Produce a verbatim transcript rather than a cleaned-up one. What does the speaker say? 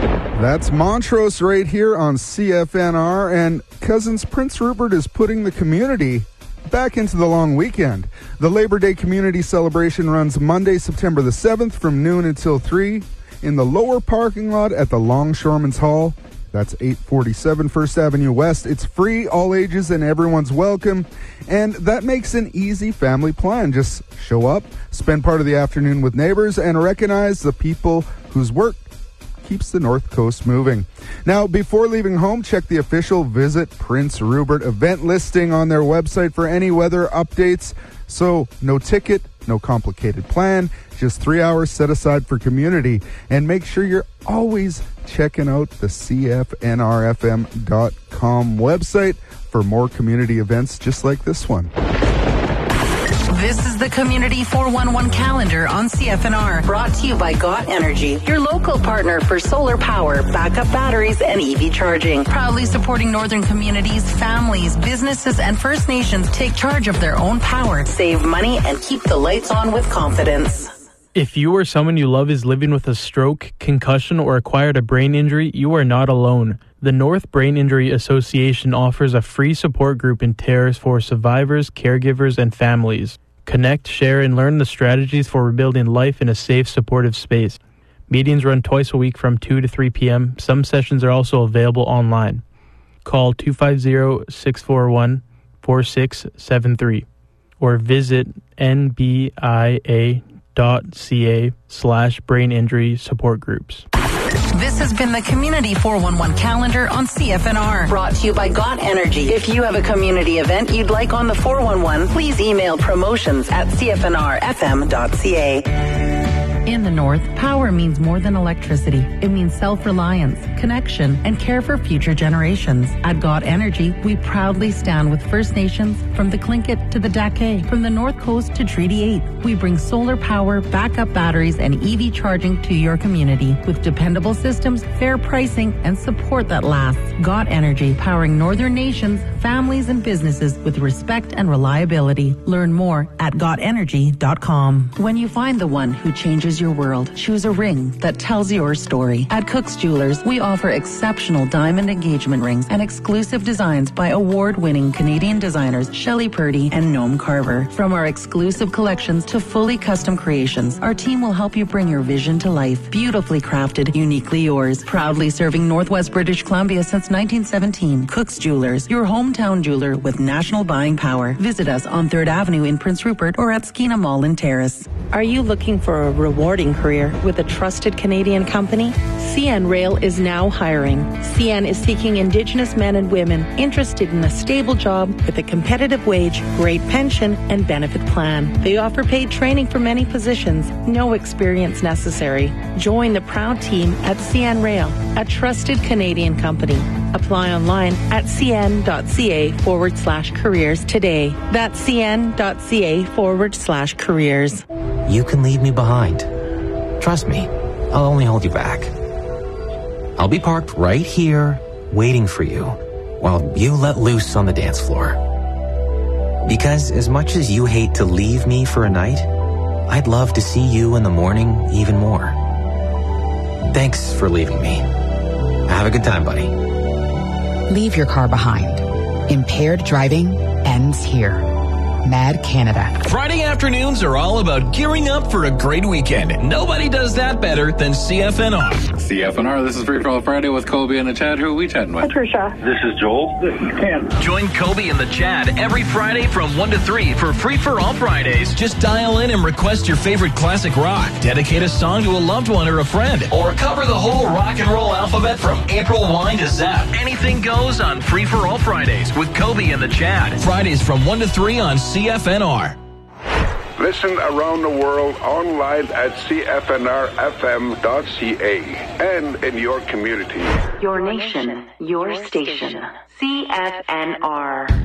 That's Montrose right here on C F N R, and Cousins Prince Rupert is putting the community back into the long weekend. The Labor Day community celebration runs Monday, September the seventh from noon until three in the lower parking lot at the Longshoremen's Hall. That's eight forty-seven First Avenue West. It's free, all ages, and everyone's welcome. And that makes an easy family plan. Just show up, spend part of the afternoon with neighbors, and recognize the people whose work keeps the North Coast moving. Now, before leaving home, check the official Visit Prince Rupert event listing on their website for any weather updates. So, no ticket, no complicated plan, just three hours set aside for community. And make sure you're always checking out the C F N R F M dot com website for more community events just like this one. This is the Community four one one calendar on C F N R, brought to you by G O T Energy, your local partner for solar power, backup batteries, and E V charging. Proudly supporting northern communities, families, businesses, and First Nations take charge of their own power, save money, and keep the lights on with confidence. If you or someone you love is living with a stroke, concussion, or acquired a brain injury, you are not alone. The North Brain Injury Association offers a free support group in Terrace for survivors, caregivers, and families. Connect, share, and learn the strategies for rebuilding life in a safe, supportive space. Meetings run twice a week from two to three p.m. Some sessions are also available online. Call two five zero, six four one, four six seven three or visit N B I A dot C A slash brain injury support groups. This has been the Community four one one calendar on C F N R, brought to you by G O T Energy. If you have a community event you'd like on the four one one, please email promotions at C F N R F M dot C A. In the North, power means more than electricity. It means self-reliance, connection, and care for future generations. At G O T Energy, we proudly stand with First Nations from the Tlingit to the Dake, from the North Coast to Treaty eight. We bring solar power, backup batteries, and E V charging to your community with dependable systems, fair pricing, and support that lasts. G O T Energy, powering northern nations, families, and businesses with respect and reliability. Learn more at G O T energy dot com. When you find the one who changes your world, choose a ring that tells your story. At Cook's Jewelers, we offer exceptional diamond engagement rings and exclusive designs by award-winning Canadian designers Shelley Purdy and Noam Carver. From our exclusive collections to fully custom creations, our team will help you bring your vision to life. Beautifully crafted, uniquely yours. Proudly serving Northwest British Columbia since nineteen seventeen. Cook's Jewelers, your hometown jeweler with national buying power. Visit us on third Avenue in Prince Rupert or at Skeena Mall in Terrace. Are you looking for a rewarding career with a trusted Canadian company? C N Rail is now hiring. C N is seeking Indigenous men and women interested in a stable job with a competitive wage, great pension, and benefit plan. They offer paid training for many positions, no experience necessary. Join the proud team at C N Rail, a trusted Canadian company. Apply online at cn.ca forward slash careers today. That's cn.ca forward slash careers. You can leave me behind. Trust me, I'll only hold you back. I'll be parked right here, waiting for you, while you let loose on the dance floor. Because as much as you hate to leave me for a night, I'd love to see you in the morning even more. Thanks for leaving me. Have a good time, buddy. Leave your car behind. Impaired driving ends here. Mad Canada. Friday afternoons are all about gearing up for a great weekend. Nobody does that better than C F N R. C F N R, this is Free For All Friday with Kobe and the Chad. Who are we chatting with? Patricia. This is Joel. This is Ken. Join Kobe and the Chad every Friday from one to three for Free For All Fridays. Just dial in and request your favorite classic rock. Dedicate a song to a loved one or a friend. Or cover the whole rock and roll alphabet from April Wine to Zap. Anything goes on Free For All Fridays with Kobe and the Chad. Fridays from one to three on C F N R. Listen around the world online at C F N R F M dot C A and in your community. Your nation, your station. C F N R.